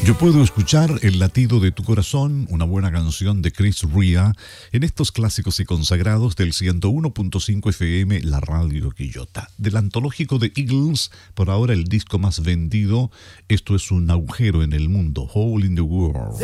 Yo puedo escuchar el latido de tu corazón, una buena canción de Chris Rea, en estos clásicos y consagrados del 101.5 FM, la radio Quillota. Del antológico de Eagles, por ahora el disco más vendido, esto es Un agujero en el mundo, Hole in the World.